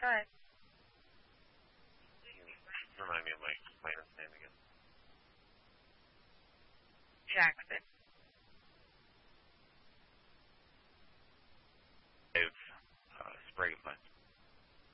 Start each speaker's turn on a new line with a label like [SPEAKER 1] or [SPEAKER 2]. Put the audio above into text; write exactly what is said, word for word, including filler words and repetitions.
[SPEAKER 1] Go ahead.
[SPEAKER 2] Remind me of my planet's name again.
[SPEAKER 1] Jackson.